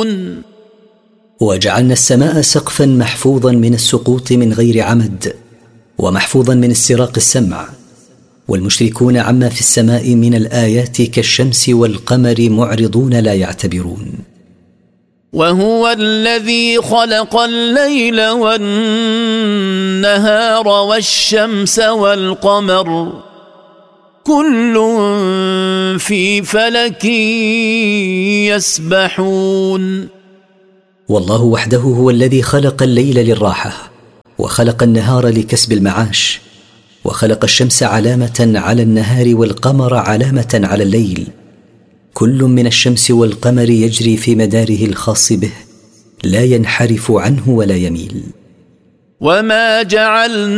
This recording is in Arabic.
يعملون. وجعلنا السماء سقفا محفوظا من السقوط من غير عمد، ومحفوظا من استراق السمع، والمشركون عما في السماء من الآيات كالشمس والقمر معرضون لا يعتبرون. وهو الذي خلق الليل والنهار والشمس والقمر كل في فلك يسبحون. والله وحده هو الذي خلق الليل للراحة، وخلق النهار لكسب المعاش، وخلق الشمس علامة على النهار والقمر علامة على الليل، كل من الشمس والقمر يجري في مداره الخاص به، لا ينحرف عنه ولا يميل. وما جعلنا